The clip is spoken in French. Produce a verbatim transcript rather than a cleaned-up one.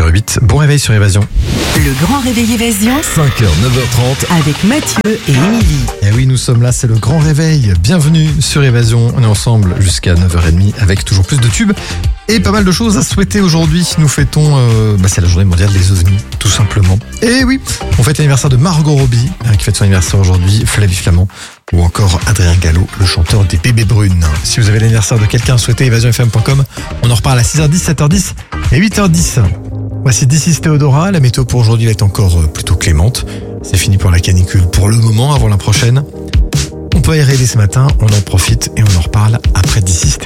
heures huit. Bon réveil sur Évasion. Le grand réveil Évasion cinq heures, neuf heures trente. avec Mathieu et Émilie. Et oui, nous sommes là, c'est le grand réveil. Bienvenue sur Évasion. On est ensemble jusqu'à neuf heures trente avec toujours plus de tubes et pas mal de choses à souhaiter aujourd'hui. Nous fêtons, euh, bah c'est la journée mondiale des ovnis, tout simplement. Et oui, on fête l'anniversaire de Margot Robbie, hein, qui fête son anniversaire aujourd'hui, Flavie Flamand, ou encore Adrien Gallo, le chanteur des Bébés Brunes. Si vous avez l'anniversaire de quelqu'un, souhaitez évasion f m point com. On en reparle à six heures dix, sept heures dix et huit heures dix. Voici This is Théodora. La météo pour aujourd'hui est encore plutôt clémente. C'est fini pour la canicule pour le moment, avant la prochaine. On peut aérer dès ce matin, on en profite et on en reparle après This is Théodora.